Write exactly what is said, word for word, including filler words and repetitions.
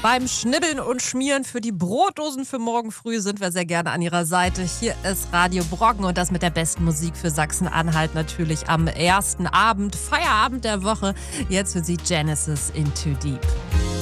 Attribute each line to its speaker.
Speaker 1: Beim Schnibbeln und Schmieren für die Brotdosen für morgen früh sind wir sehr gerne an Ihrer Seite. Hier ist Radio Brocken und das mit der besten Musik für Sachsen-Anhalt natürlich am ersten Abend, Feierabend der Woche. Jetzt für Sie Genesis Into Deep.